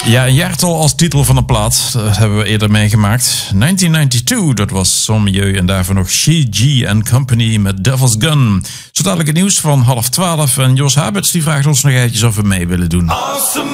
Ja, een jaartal als titel van een plaat. Dat hebben we eerder meegemaakt. 1992, dat was Son Mieux en daarvoor nog She G & Company met Devil's Gun. Zo dadelijk het nieuws van 11:30. En Jos Haberts die vraagt ons nog eventjes of we mee willen doen. Awesome